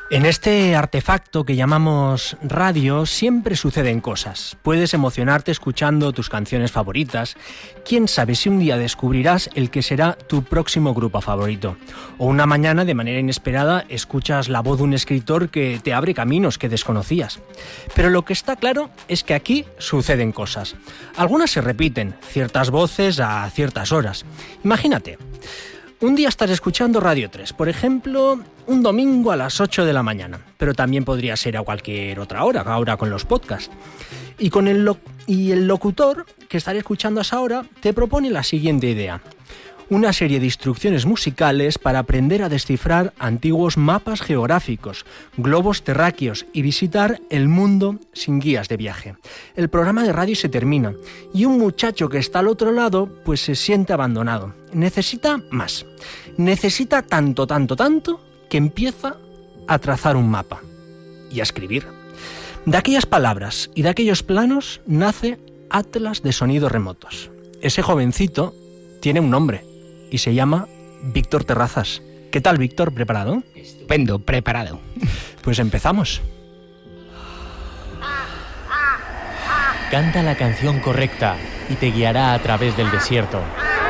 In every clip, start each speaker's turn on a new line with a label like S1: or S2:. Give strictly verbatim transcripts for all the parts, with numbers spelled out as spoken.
S1: En este artefacto que llamamos radio siempre suceden cosas. Puedes emocionarte escuchando tus canciones favoritas. Quién sabe si un día descubrirás el que será tu próximo grupo favorito. O una mañana, de manera inesperada, escuchas la voz de un escritor que te abre caminos que desconocías. Pero lo que está claro es que aquí suceden cosas. Algunas se repiten, ciertas voces a ciertas horas. Imagínate. Un día estás escuchando Radio tres, por ejemplo, un domingo a las ocho de la mañana, pero también podría ser a cualquier otra hora, ahora con los podcasts. Y, con el, lo- y el locutor que estaré escuchando a esa hora te propone la siguiente idea. Una serie de instrucciones musicales para aprender a descifrar antiguos mapas geográficos, globos terráqueos y visitar el mundo sin guías de viaje. El programa de radio se termina y un muchacho que está al otro lado pues se siente abandonado. Necesita más. Necesita tanto, tanto, tanto que empieza a trazar un mapa y a escribir. De aquellas palabras y de aquellos planos nace Atlas de Sonidos Remotos. Ese jovencito tiene un nombre y se llama Víctor Terrazas. ¿Qué tal, Víctor? ¿Preparado?
S2: Estupendo, preparado.
S1: Pues empezamos.
S3: Canta la canción correcta y te guiará a través del desierto.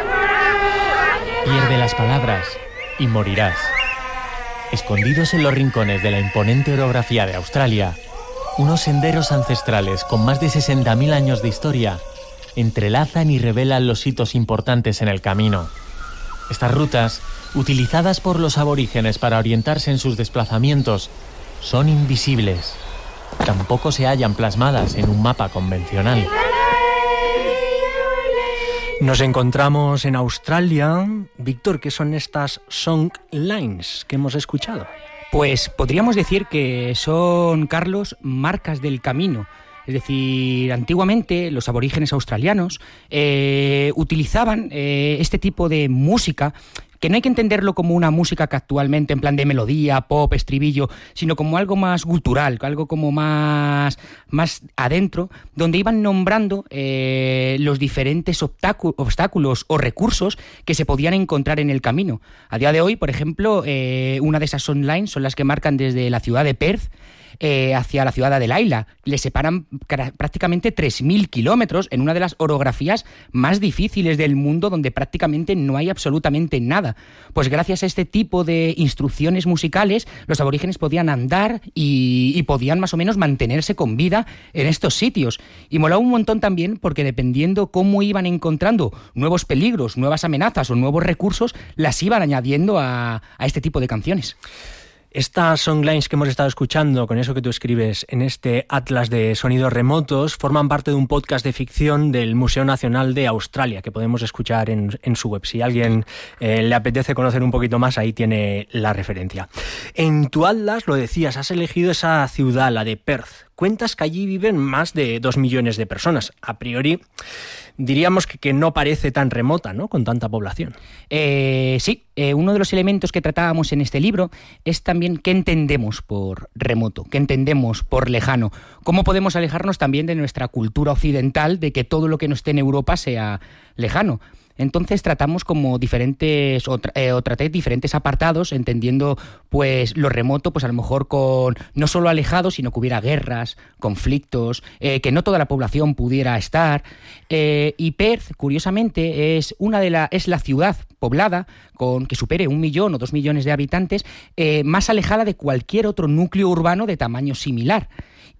S3: Pierde las palabras y morirás. Escondidos en los rincones de la imponente orografía de Australia, unos senderos ancestrales con más de sesenta mil años de historia entrelazan y revelan los hitos importantes en el camino. Estas rutas, utilizadas por los aborígenes para orientarse en sus desplazamientos, son invisibles. Tampoco se hallan plasmadas en un mapa convencional.
S1: Nos encontramos en Australia. Víctor, ¿qué son estas song lines que hemos escuchado?
S2: Pues podríamos decir que son, Carlos, marcas del camino. Es decir, antiguamente los aborígenes australianos eh, utilizaban eh, este tipo de música, que no hay que entenderlo como una música que actualmente en plan de melodía, pop, estribillo, sino como algo más cultural, algo como más, más adentro, donde iban nombrando eh, los diferentes obstáculos, obstáculos o recursos que se podían encontrar en el camino. A día de hoy, por ejemplo, eh, una de esas songlines son las que marcan desde la ciudad de Perth Eh, hacia la ciudad de Adelaida. Le separan cara- prácticamente tres mil kilómetros en una de las orografías más difíciles del mundo, donde prácticamente no hay absolutamente nada. Pues gracias a este tipo de instrucciones musicales, los aborígenes podían andar y, y podían más o menos mantenerse con vida en estos sitios. Y molaba un montón también porque dependiendo cómo iban encontrando nuevos peligros, nuevas amenazas o nuevos recursos, las iban añadiendo a, a este tipo de canciones.
S1: Estas songlines que hemos estado escuchando, con eso que tú escribes en este Atlas de Sonidos Remotos, forman parte de un podcast de ficción del Museo Nacional de Australia, que podemos escuchar en, en su web. Si a alguien eh, le apetece conocer un poquito más, ahí tiene la referencia. En tu Atlas, lo decías, has elegido esa ciudad, la de Perth. Cuentas que allí viven más de dos millones de personas. A priori, diríamos que, que no parece tan remota, ¿no?, con tanta población.
S2: Eh, sí, eh, uno de los elementos que tratábamos en este libro es también qué entendemos por remoto, qué entendemos por lejano, cómo podemos alejarnos también de nuestra cultura occidental, de que todo lo que no esté en Europa sea lejano. Entonces tratamos como diferentes, o, tra- eh, o traté diferentes apartados, entendiendo pues lo remoto, pues a lo mejor con no solo alejado, sino que hubiera guerras, conflictos, eh, que no toda la población pudiera estar. Eh, y Perth, curiosamente, es una de la, es la ciudad poblada con que supere un millón o dos millones de habitantes, eh, más alejada de cualquier otro núcleo urbano de tamaño similar.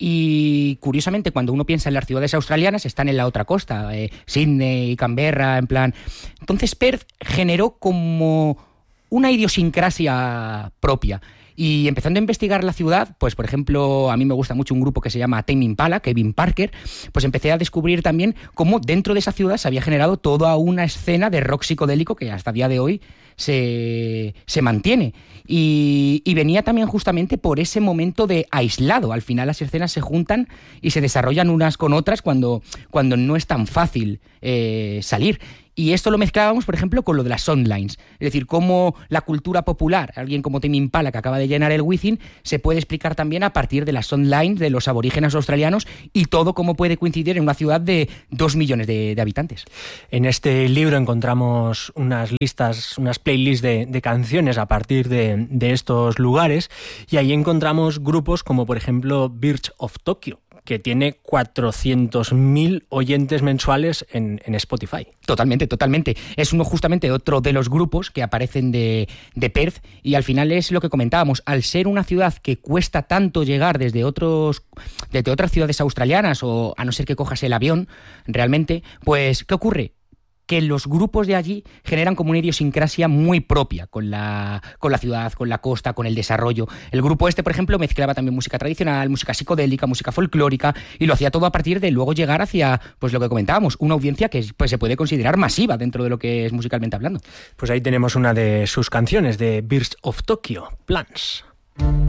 S2: Y curiosamente, cuando uno piensa en las ciudades australianas, están en la otra costa, eh, Sydney, Canberra, en plan. Entonces Perth generó como una idiosincrasia propia. Y empezando a investigar la ciudad, pues por ejemplo, a mí me gusta mucho un grupo que se llama Tame Impala, Kevin Parker, pues empecé a descubrir también cómo dentro de esa ciudad se había generado toda una escena de rock psicodélico que hasta el día de hoy se, se mantiene. Y, y venía también justamente por ese momento de aislado. Al final las escenas se juntan y se desarrollan unas con otras cuando, cuando no es tan fácil eh, salir. Y esto lo mezclábamos, por ejemplo, con lo de las songlines. Es decir, cómo la cultura popular, alguien como Tame Impala, que acaba de llenar el Wizzing, se puede explicar también a partir de las songlines de los aborígenes australianos y todo cómo puede coincidir en una ciudad de dos millones de, de habitantes.
S1: En este libro encontramos unas listas, unas playlists de, de canciones a partir de, de estos lugares, y ahí encontramos grupos como, por ejemplo, Birds of Tokyo, que tiene cuatrocientos mil oyentes mensuales en, en Spotify.
S2: Totalmente, totalmente. Es uno justamente otro de los grupos que aparecen de, de Perth, y al final es lo que comentábamos, al ser una ciudad que cuesta tanto llegar desde otros desde otras ciudades australianas, o a no ser que cojas el avión realmente, pues ¿qué ocurre? Que los grupos de allí generan como una idiosincrasia muy propia con la, con la ciudad, con la costa, con el desarrollo. El grupo este, por ejemplo, mezclaba también música tradicional, música psicodélica, música folclórica, y lo hacía todo a partir de luego llegar hacia, pues lo que comentábamos, una audiencia que pues, se puede considerar masiva dentro de lo que es musicalmente hablando.
S1: Pues ahí tenemos una de sus canciones, de Birds of Tokyo, Plans.